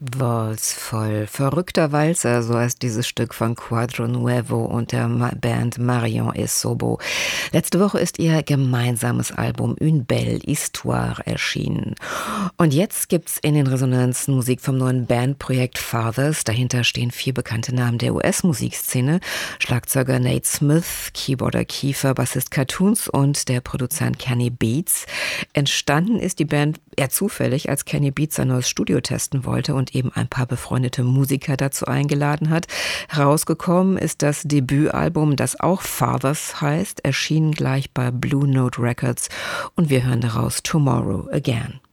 Walzvoll. Verrückter Walzer, so heißt dieses Stück von Quadro Nuevo und der Band Marion et Sobo. Letzte Woche ist ihr gemeinsames Album Une belle histoire erschienen. Und jetzt gibt's in den Resonanzen Musik vom neuen Bandprojekt Fathers. Dahinter stehen 4 bekannte Namen der US-Musikszene. Schlagzeuger Nate Smith, Keyboarder Kiefer, Bassist Cartoons und der Produzent Kenny Beats. Entstanden ist die Band eher zufällig, als Kenny Beats sein neues Studio testen wollte und eben ein paar befreundete Musiker dazu eingeladen hat. Herausgekommen ist das Debütalbum, das auch Fathers heißt, erschienen gleich bei Blue Note Records und wir hören daraus Tomorrow Again.